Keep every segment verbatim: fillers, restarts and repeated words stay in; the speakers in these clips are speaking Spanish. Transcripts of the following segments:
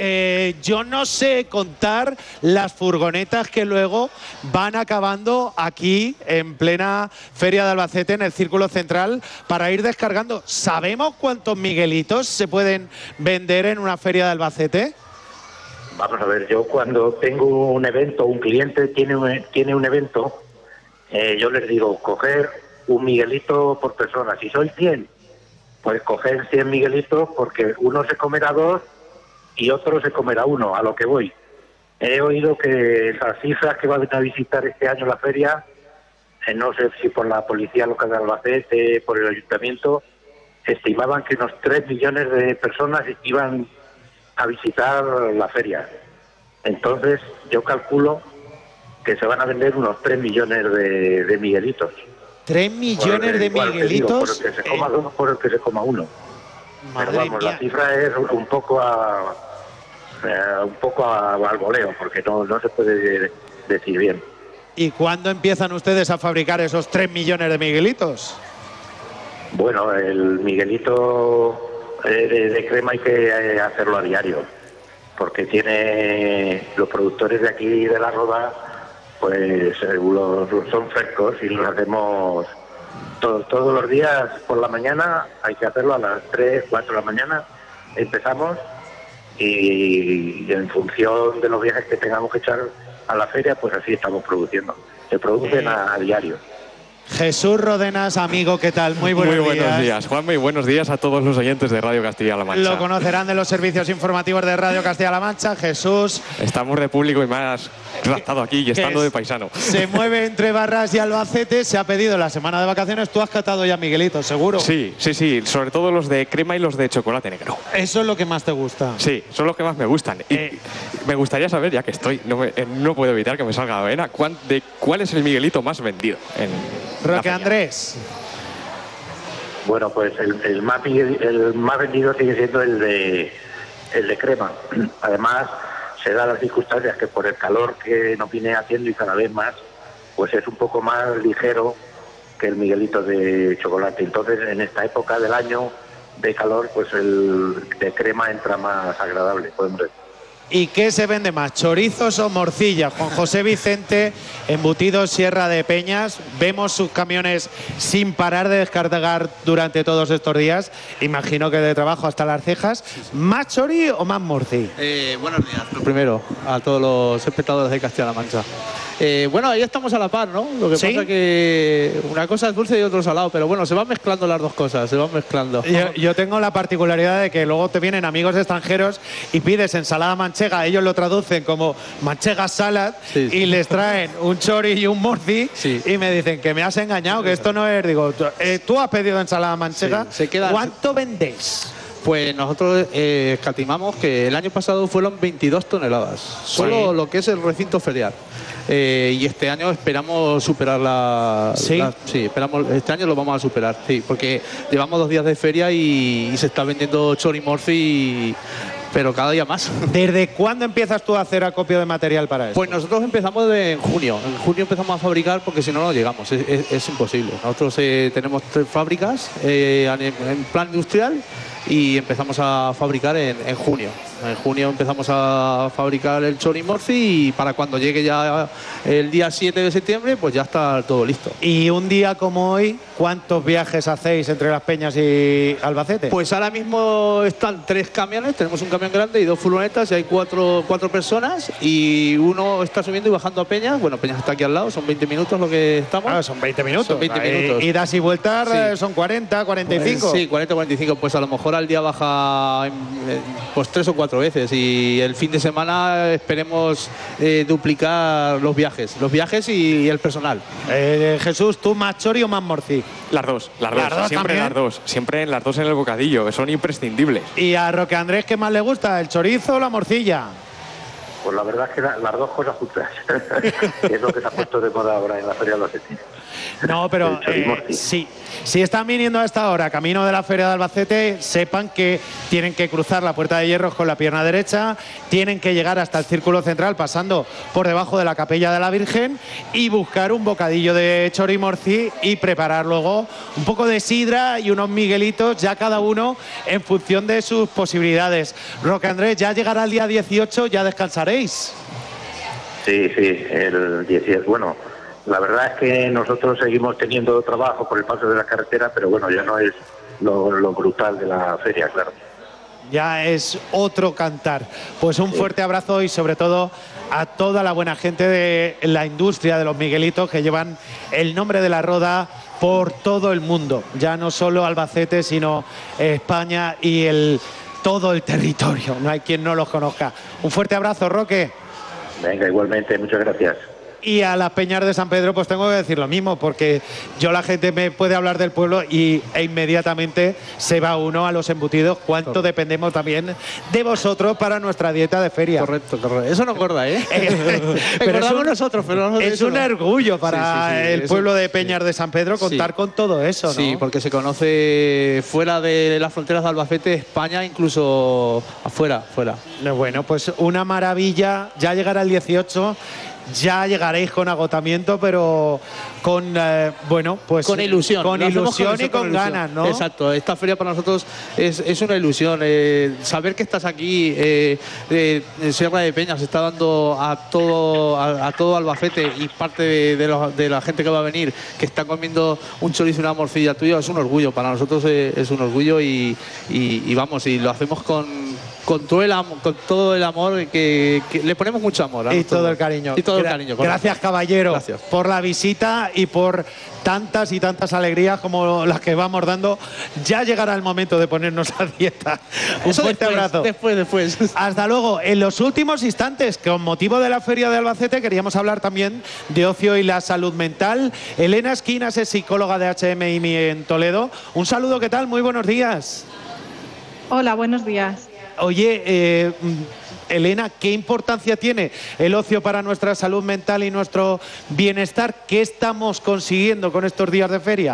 eh, yo no sé contar las furgonetas que luego van acabando aquí en plena Feria de Albacete, en el Círculo Central, para ir descargando. ¿Sabemos cuántos Miguelitos se pueden vender en una Feria de Albacete? Vamos a ver, yo cuando tengo un evento, un cliente tiene un, tiene un evento, eh, yo les digo, coger un Miguelito por persona. Si soy cien, pues coger cien Miguelitos, porque uno se comerá dos y otro se comerá uno, a lo que voy. He oído que esas cifras que van a visitar este año la feria, eh, no sé si por la Policía Local de Albacete, por el Ayuntamiento, estimaban que unos tres millones de personas iban a visitar la feria. Entonces yo calculo que se van a vender unos tres millones de, de Miguelitos. ¿Tres millones de Miguelitos? Digo, por el que se coma dos, por el que se coma uno. Madre Pero vamos, mía. la cifra es un poco a, eh, un poco a, al voleo, porque no, no se puede decir bien. ¿Y cuándo empiezan ustedes a fabricar esos tres millones de Miguelitos? Bueno, el Miguelito de, de, de crema hay que eh, hacerlo a diario, porque tiene los productores de aquí de La Roda, pues eh, los, son frescos y los hacemos todos, todos los días por la mañana. Hay que hacerlo a las tres, cuatro de la mañana, empezamos, y, y en función de los viajes que tengamos que echar a la feria, pues así estamos produciendo. Se producen eh. a, a diario. Jesús Rodenas, amigo, ¿qué tal? Muy buenos, muy buenos días. días, Juanma, y buenos días a todos los oyentes de Radio Castilla-La Mancha. Lo conocerán de los servicios informativos de Radio Castilla-La Mancha. Jesús. Estamos de público y más raptado aquí y estando de paisano. Se mueve entre Barras y Albacete, se ha pedido la semana de vacaciones. Tú has catado ya Miguelitos, seguro. Sí, sí, sí, sobre todo los de crema y los de chocolate negro. Eso es lo que más te gusta. Sí, son los que más me gustan. Y eh. me gustaría saber, ya que estoy, no, me, no puedo evitar que me salga la vena, ¿cuál, de cuál es el Miguelito más vendido en Roque Andrés. Bueno, pues el, el, más, el más vendido sigue siendo el de, el de crema. Además, se da las circunstancias que por el calor que nos viene haciendo y cada vez más, pues es un poco más ligero que el Miguelito de chocolate. Entonces, en esta época del año de calor, pues el de crema entra más agradable, podemos decir. ¿Y qué se vende más, chorizos o morcilla? Juan José Vicente, embutidos Sierra de Peñas. Vemos sus camiones sin parar de descargar durante todos estos días. Imagino que de trabajo hasta las cejas. ¿Más chori o más morci? Eh, buenos días. Lo primero, a todos los espectadores de Castilla-La Mancha. Eh, bueno, ahí estamos a la par, ¿no? Lo que ¿Sí? pasa que una cosa es dulce y otra salado, pero bueno, se van mezclando las dos cosas, se van mezclando. Yo, yo tengo la particularidad de que luego te vienen amigos extranjeros y pides ensalada manchega, ellos lo traducen como manchega salad, sí, sí. Y les traen un chori y un morci, sí. Y me dicen que me has engañado, que esto no es. Digo, eh, tú has pedido ensalada manchega, sí, se queda... ¿cuánto vendéis? Pues nosotros eh, escatimamos que el año pasado fueron veintidós toneladas, solo sí. Lo que es el recinto ferial. Eh, y este año esperamos superar la, ¿Sí? la... Sí, esperamos, este año lo vamos a superar, sí, porque llevamos dos días de feria y, y se está vendiendo chori morci, pero cada día más. ¿Desde cuándo empiezas tú a hacer acopio de material para eso? Pues nosotros empezamos de, en junio. En junio empezamos a fabricar porque si no, no llegamos. Es, es, es imposible. Nosotros eh, tenemos tres fábricas eh, en, en plan industrial y empezamos a fabricar en, en junio. En junio empezamos a fabricar el chori morci y para cuando llegue ya el día siete de septiembre, pues ya está todo listo. Y un día como hoy, ¿cuántos viajes hacéis entre Las Peñas y Albacete? Pues ahora mismo están tres camiones, tenemos un camión grande y dos furgonetas y hay cuatro, cuatro personas y uno está subiendo y bajando a Peñas. Bueno, Peñas está aquí al lado, son veinte minutos lo que estamos. Ah, son veinte minutos. Son veinte minutos. Idas y vueltas Sí. son cuarenta, cuarenta y cinco. Pues, sí, cuarenta, cuarenta y cinco. Pues a lo mejor al día baja en, en, pues tres o cuatro veces y el fin de semana esperemos eh, duplicar los viajes, los viajes y, y el personal. Eh, Jesús, ¿tú más chori o más morci? Las dos, las, ¿Las dos, dos siempre también? las dos, siempre las dos en el bocadillo, son imprescindibles. ¿Y a Roque Andrés qué más le gusta, el chorizo o la morcilla? Pues la verdad es que la, las dos cosas juntas. Es lo que se ha puesto de moda ahora en la Feria de los Albacete. No, pero eh, sí. Si están viniendo a esta hora camino de la Feria de Albacete, sepan que tienen que cruzar la Puerta de Hierros con la pierna derecha, tienen que llegar hasta el Círculo Central pasando por debajo de la Capella de la Virgen y buscar un bocadillo de chorimorci y preparar luego un poco de sidra y unos miguelitos, ya cada uno en función de sus posibilidades. Roque Andrés, ya llegará el día dieciocho, ya descansaréis. Sí, sí, el dieciocho, bueno, la verdad es que nosotros seguimos teniendo trabajo por el paso de la carretera, pero bueno, ya no es lo, lo brutal de la feria, claro. Ya es otro cantar. Pues un fuerte abrazo y sobre todo a toda la buena gente de la industria de los miguelitos que llevan el nombre de la Roda por todo el mundo. Ya no solo Albacete, sino España y el, todo el territorio. No hay quien no los conozca. Un fuerte abrazo, Roque. Venga, igualmente, muchas gracias. Y a las Peñas de San Pedro pues tengo que decir lo mismo, porque yo la gente me puede hablar del pueblo y, e inmediatamente se va uno a los embutidos. Cuánto correcto. Dependemos también de vosotros para nuestra dieta de feria. Correcto, correcto. Eso no engorda, ¿eh? Pero es un, nosotros, pero es un no. orgullo para sí, sí, sí. el pueblo un, de Peñas sí. de San Pedro contar sí. con todo eso, ¿no? Sí, porque se conoce fuera de las fronteras de Albacete, España, incluso afuera, fuera. Bueno, pues una maravilla. Ya llegará el dieciocho. Ya llegaréis con agotamiento, pero con, eh, bueno, pues... Con ilusión. Con ilusión con y con, con ganas, ¿no? Exacto. Esta feria para nosotros es, es una ilusión. Eh, saber que estás aquí, eh, eh, Sierra de Peña se está dando a todo, a, a todo Albacete y parte de, de, lo, de la gente que va a venir, que está comiendo un chorizo y una morcilla tuya, es un orgullo. Para nosotros es, es un orgullo y, y, y vamos, y lo hacemos con... Con todo, el amor, con todo el amor que, que le ponemos mucho amor a y todo el cariño y todo el cariño gracias caballero gracias. Por la visita y por tantas y tantas alegrías como las que vamos dando. Ya llegará el momento de ponernos a dieta. Un Eso fuerte después, abrazo después después hasta luego. En los últimos instantes, con motivo de la Feria de Albacete, queríamos hablar también de ocio y la salud mental. Elena Esquinas es psicóloga de H M I M I en Toledo. Un saludo, ¿qué tal? Muy buenos días. Hola, buenos días. Oye, eh, Elena, ¿qué importancia tiene el ocio para nuestra salud mental y nuestro bienestar? ¿Qué estamos consiguiendo con estos días de feria?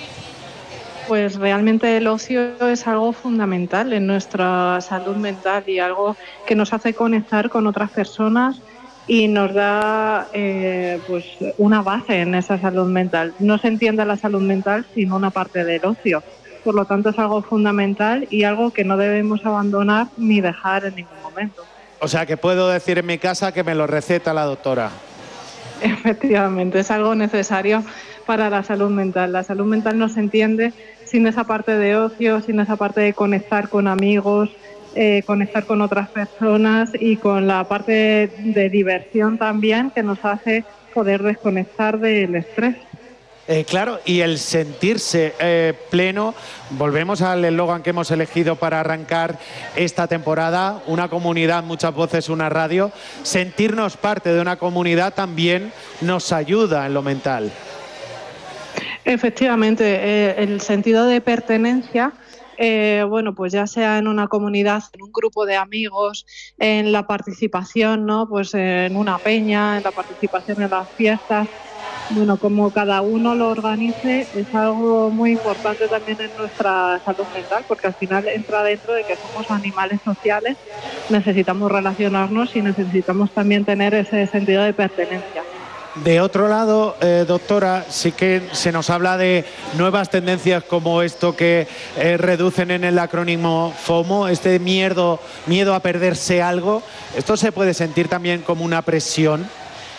Pues realmente el ocio es algo fundamental en nuestra salud mental y algo que nos hace conectar con otras personas y nos da eh, pues una base en esa salud mental. No se entiende la salud mental sin una parte del ocio. Por lo tanto, es algo fundamental y algo que no debemos abandonar ni dejar en ningún momento. O sea, que puedo decir en mi casa que me lo receta la doctora. Efectivamente, es algo necesario para la salud mental. La salud mental no se entiende sin esa parte de ocio, sin esa parte de conectar con amigos, eh, conectar con otras personas y con la parte de diversión también que nos hace poder desconectar del estrés. Eh, claro, y el sentirse eh, pleno, volvemos al eslogan que hemos elegido para arrancar esta temporada, una comunidad, muchas voces, una radio. Sentirnos parte de una comunidad también nos ayuda en lo mental. Efectivamente, eh, el sentido de pertenencia, eh, bueno, pues ya sea en una comunidad, en un grupo de amigos, en la participación, ¿no? Pues en una peña, en la participación en las fiestas. Bueno, como cada uno lo organice, es algo muy importante también en nuestra salud mental, porque al final entra dentro de que somos animales sociales, necesitamos relacionarnos y necesitamos también tener ese sentido de pertenencia. De otro lado, eh, doctora, sí que se nos habla de nuevas tendencias como esto que eh, reducen en el acrónimo FOMO, este miedo, miedo a perderse algo. ¿Esto se puede sentir también como una presión?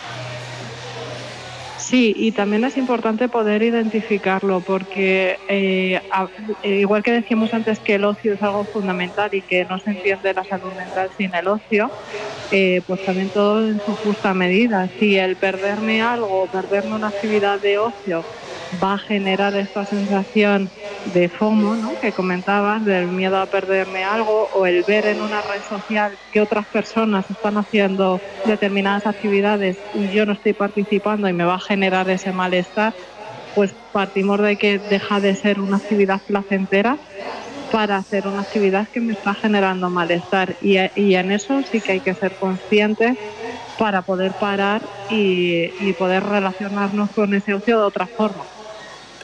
Sí, y también es importante poder identificarlo porque eh, a, igual que decíamos antes que el ocio es algo fundamental y que no se entiende la salud mental sin el ocio, eh, pues también todo en su justa medida. Si el perderme algo o perderme una actividad de ocio va a generar esta sensación de FOMO, ¿no?, que comentabas, del miedo a perderme algo, o el ver en una red social que otras personas están haciendo determinadas actividades y yo no estoy participando y me va a generar ese malestar, pues partimos de que deja de ser una actividad placentera para hacer una actividad que me está generando malestar, y, y en eso sí que hay que ser conscientes para poder parar y, y poder relacionarnos con ese ocio de otra forma.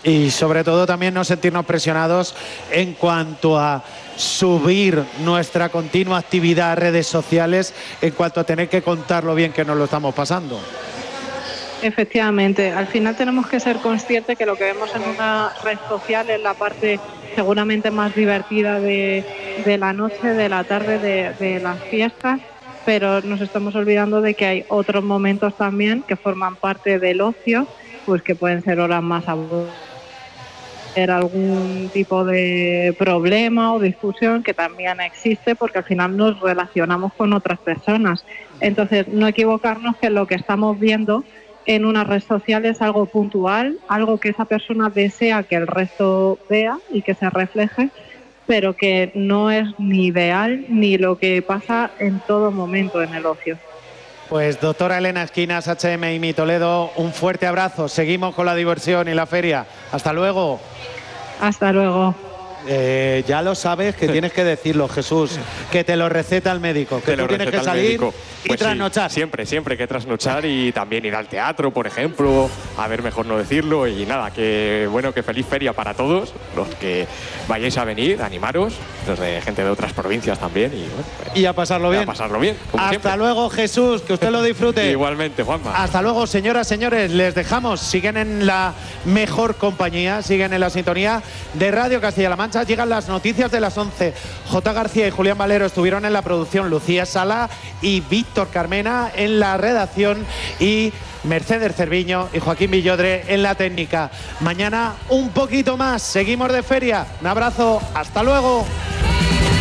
Y sobre todo también no sentirnos presionados en cuanto a subir nuestra continua actividad a redes sociales, en cuanto a tener que contar lo bien que nos lo estamos pasando. Efectivamente, al final tenemos que ser conscientes que lo que vemos en una red social es la parte seguramente más divertida de, de la noche, de la tarde, de, de las fiestas, pero nos estamos olvidando de que hay otros momentos también que forman parte del ocio, pues que pueden ser horas más aburridas, algún tipo de problema o discusión que también existe, porque al final nos relacionamos con otras personas. Entonces, no equivocarnos que lo que estamos viendo en una red social es algo puntual, algo que esa persona desea que el resto vea y que se refleje, pero que no es ni ideal ni lo que pasa en todo momento en el ocio. Pues doctora Elena Esquinas, H M I M I Toledo, un fuerte abrazo. Seguimos con la diversión y la feria. Hasta luego. Hasta luego. Eh, ya lo sabes que tienes que decirlo, Jesús, que te lo receta el médico, que Te tú lo tienes que receta el salir médico. y Pues sí, trasnochar. siempre, siempre hay que trasnochar y también ir al teatro, por ejemplo, a ver, mejor no decirlo. Y nada, que bueno, que feliz feria para todos los que vayáis a venir, animaros, los de gente de otras provincias también. Y, bueno, pues, Y a pasarlo bien. a pasarlo bien, como Hasta siempre. luego, Jesús, que usted lo disfrute. Igualmente, Juanma. Hasta luego, señoras, señores, les dejamos. Siguen en la mejor compañía, siguen en la sintonía de Radio Castilla-La Mancha. Llegan las noticias de las once. J. García y Julián Valero estuvieron en la producción, Lucía Sala y Víctor Carmena en la redacción y Mercedes Cerviño y Joaquín Villodre en la técnica. Mañana un poquito más, seguimos de feria. Un abrazo, hasta luego.